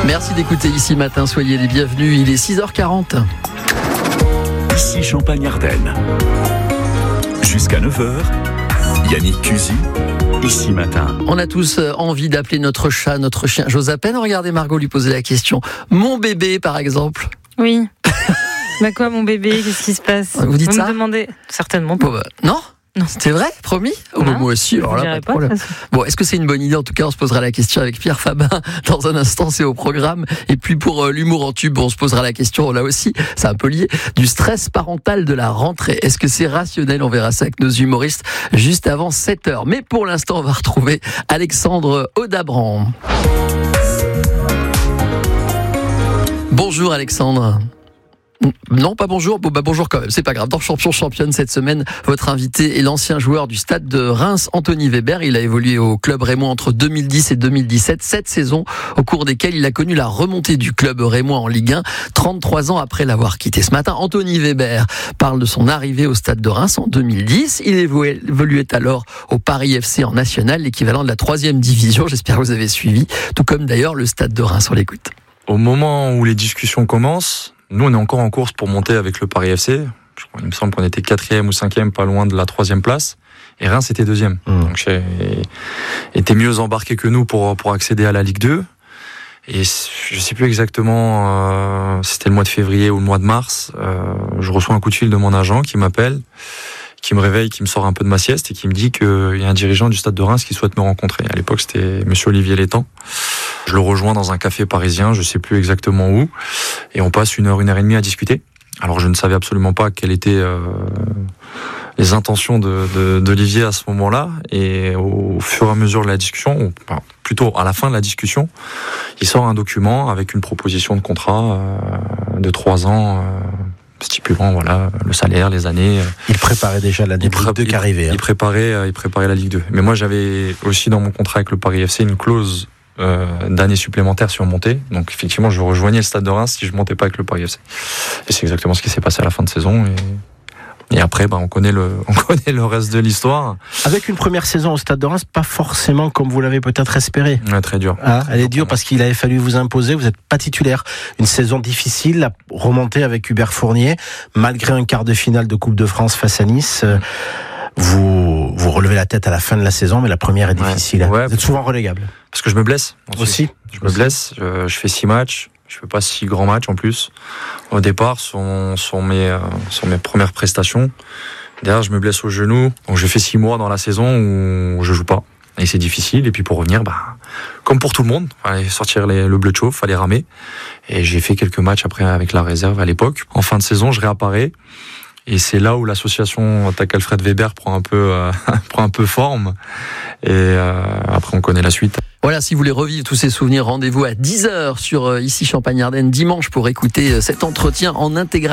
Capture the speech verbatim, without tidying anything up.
Merci d'écouter Ici Matin, soyez les bienvenus, il est six heures quarante. Ici Champagne-Ardenne. Jusqu'à neuf heures, Yannick Cusy, Ici Matin. On a tous envie d'appeler notre chat, notre chien. J'ose à peine regarder Margot lui poser la question. Mon bébé, par exemple. Oui. Bah quoi, mon bébé, qu'est-ce qui se passe? Vous dites Vous ça me demandez certainement pas. Bon, bah, Non Non. C'est vrai, promis? Oh, bah, moi aussi, alors là, pas de pas, problème. Bon, est-ce que c'est une bonne idée? En tout cas, on se posera la question avec Pierre Fabin dans un instant, c'est au programme. Et puis pour euh, l'humour en tube, on se posera la question, là aussi, c'est un peu lié, du stress parental de la rentrée. Est-ce que c'est rationnel? On verra ça avec nos humoristes juste avant sept heures. Mais pour l'instant, on va retrouver Alexandre Audabran. Bonjour Alexandre. Non, pas bonjour. Bon, bah bonjour quand même. C'est pas grave. Dans Champion Championne cette semaine, votre invité est l'ancien joueur du Stade de Reims, Anthony Weber. Il a évolué au club rémois entre deux mille dix et deux mille dix-sept, sept saisons au cours desquelles il a connu la remontée du club rémois en Ligue un, trente-trois ans après l'avoir quitté. Ce matin, Anthony Weber parle de son arrivée au Stade de Reims en deux mille dix. Il évoluait alors au Paris F C en National, l'équivalent de la troisième division. J'espère que vous avez suivi, tout comme d'ailleurs le Stade de Reims. On l'écoute. Au moment où les discussions commencent, nous, on est encore en course pour monter avec le Paris F C. Il me semble qu'on était quatrième ou cinquième, pas loin de la troisième place. Et Reims était deuxième. Mmh. Donc, j'ai été mieux embarqué que nous pour, pour accéder à la Ligue deux. Et je sais plus exactement, euh, si c'était le mois de février ou le mois de mars, euh, je reçois un coup de fil de mon agent qui m'appelle, qui me réveille, qui me sort un peu de ma sieste et qui me dit qu'il y a un dirigeant du Stade de Reims qui souhaite me rencontrer. À l'époque, c'était monsieur Olivier Létang. Je le rejoins dans un café parisien, je sais plus exactement où, et on passe une heure, une heure et demie à discuter. Alors je ne savais absolument pas quelles étaient euh, les intentions de, de, d'Olivier à ce moment-là, et au fur et à mesure de la discussion, ou enfin, plutôt à la fin de la discussion, il sort un document avec une proposition de contrat euh, de trois ans. Euh, stipulant voilà le salaire, les années. Il préparait déjà la Ligue deux qui arrivait. Hein. Il préparait, il préparait la Ligue deux. Mais moi, j'avais aussi dans mon contrat avec le Paris F C une clause euh, d'années supplémentaires si on montait. Donc effectivement, je rejoignais le Stade de Reims si je montais pas avec le Paris F C. Et c'est exactement ce qui s'est passé à la fin de saison. Et Et après, bah, on connaît le, on connaît le reste de l'histoire. Avec une première saison au Stade de Reims, pas forcément comme vous l'avez peut-être espéré. Ouais, très dur. Ah, elle est dure parce qu'il avait fallu vous imposer. Vous n'êtes pas titulaire. Une saison difficile, la remontée avec Hubert Fournier, malgré un quart de finale de Coupe de France face à Nice. Vous, vous relevez la tête à la fin de la saison, mais la première est difficile. Ouais, ouais, vous êtes souvent relégable. Parce que je me blesse. Aussi. Je me blesse. Je, je fais six matchs. Je fais pas six grands matchs en plus. Au départ, sur, sur, mes, sur mes premières prestations. Derrière, je me blesse au genou. Donc, j'ai fait six mois dans la saison où je joue pas. Et c'est difficile. Et puis, pour revenir, bah, comme pour tout le monde, fallait sortir les, le bleu de chauffe, fallait ramer. Et j'ai fait quelques matchs après avec la réserve à l'époque. En fin de saison, je réapparais. Et c'est là où l'association Attaque Alfred Weber prend un peu, euh, prend un peu forme. Et euh, après, on connaît la suite. Voilà, si vous voulez revivre tous ces souvenirs, rendez-vous à dix heures sur Ici Champagne-Ardenne dimanche pour écouter cet entretien en intégral.